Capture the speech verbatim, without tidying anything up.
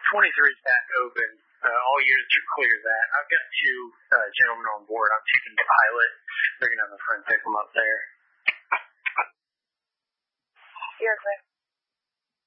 twenty-three stack open. Uh, all years to clear that. I've got two uh, gentlemen on board. I'm taking the pilot. They're going to have a friend pick them up there. You're clear.